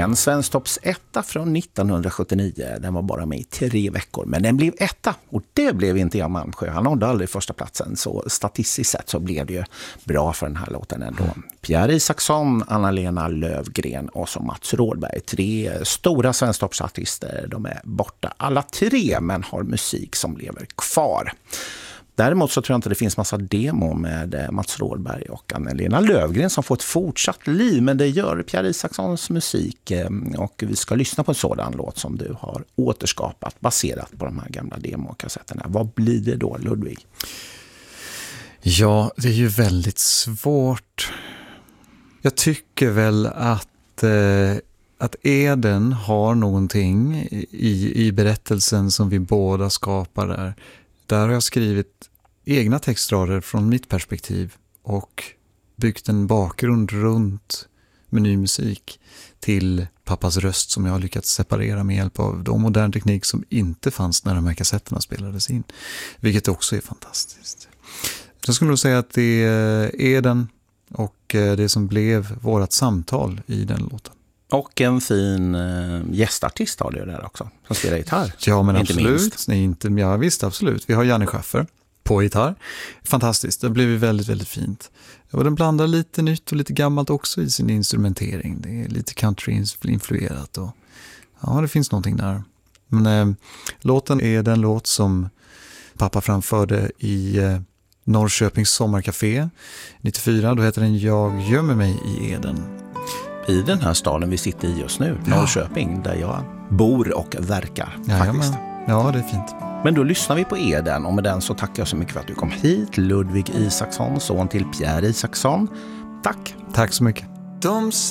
En svensktoppsetta från 1979. Den var bara med i 3 veckor, men den blev etta. Och det blev inte Jan Malmsjö. Han nådde aldrig första platsen. Så statistiskt sett så blev det ju bra för den här låten ändå. Pierre Isaksson, Anna-Lena Lövgren och så Mats Rådberg. 3 stora svensktoppsartister. De är borta alla 3, men har musik som lever kvar. Däremot så tror jag inte det finns massa demo med Mats Rådberg och Anna-Lena Lövgren som får ett fortsatt liv, men det gör Pierre Isakssons musik, och vi ska lyssna på en sådan låt som du har återskapat baserat på de här gamla demokassetterna. Vad blir det då, Ludvig? Ja, det är ju väldigt svårt. Jag tycker väl att Eden har någonting i berättelsen som vi båda skapar där. Där har jag skrivit egna textrader från mitt perspektiv och byggt en bakgrund runt med ny musik till pappas röst som jag har lyckats separera med hjälp av de modern teknik som inte fanns när de här kassetterna spelades in. Vilket också är fantastiskt. Jag skulle nog säga att det är den och det som blev vårat samtal i den låten. Och en fin gästartist har du där också, som spelar gitarr. Ja, men inte absolut. Nej, ja, visst, absolut. Vi har Janne Schaffer på gitarr. Fantastiskt, det blev väldigt, väldigt fint. Och den blandar lite nytt och lite gammalt också i sin instrumentering. Det är lite country-influerat. Och, ja, det finns någonting där. Men låten är den låt som pappa framförde i Norrköpings sommarcafé 94. Då heter den Jag gömmer mig i Eden. I den här staden vi sitter i just nu, Norrköping, där jag bor och verkar faktiskt. Ja, det är fint. Men då lyssnar vi på Eden, och med den så tackar jag så mycket för att du kom hit. Ludvig Isaksson, son till Pierre Isaksson. Tack. Tack så mycket. De